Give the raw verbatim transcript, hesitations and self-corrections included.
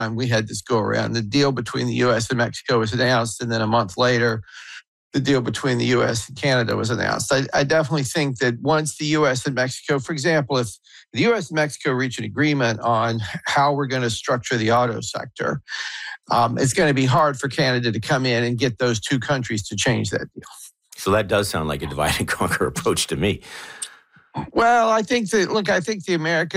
time we had this go around. The deal between the U S and Mexico was announced, and then a month later, the deal between the U S and Canada was announced. I, I definitely think that once the U S and Mexico, for example, if the U S and Mexico reach an agreement on how we're going to structure the auto sector, um, it's going to be hard for Canada to come in and get those two countries to change that deal. So that does sound like a divide and conquer approach to me. Well, I think that, look, I think the American